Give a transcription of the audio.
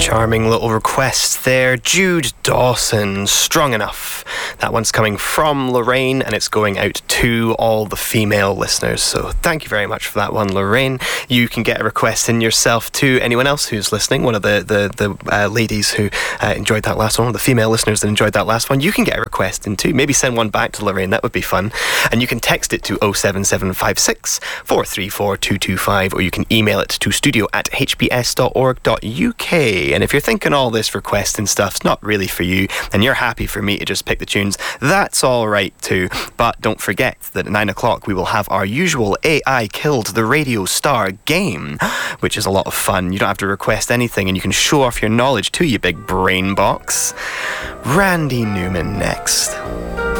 Charming little request there. Jude Dawson, Strong Enough. That one's coming from Lorraine and it's going out to all the female listeners. So thank you very much for that one, Lorraine. You can get a request in yourself to anyone else who's listening. One of the ladies who enjoyed that last one, the female listeners that enjoyed that last one, you can get a request in too. Maybe send one back to Lorraine. That would be fun. And you can text it to 07756 434 225 or you can email it to studio@hbs.org.uk. And if you're thinking all this requesting stuff's not really for you and you're happy for me to just pick the tunes, that's all right too. But don't forget that at 9 o'clock we will have our usual AI Killed the Radio Star game, which is a lot of fun. You don't have to request anything and you can show off your knowledge too, you big brain box. Randy Newman next.